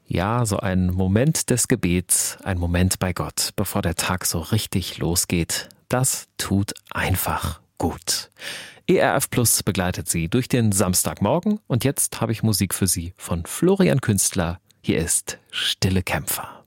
Ja, so ein Moment des Gebets, ein Moment bei Gott, bevor der Tag so richtig losgeht, das tut einfach gut. ERF Plus begleitet Sie durch den Samstagmorgen und jetzt habe ich Musik für Sie von Florian Künstler. Hier ist Stille Kämpfer.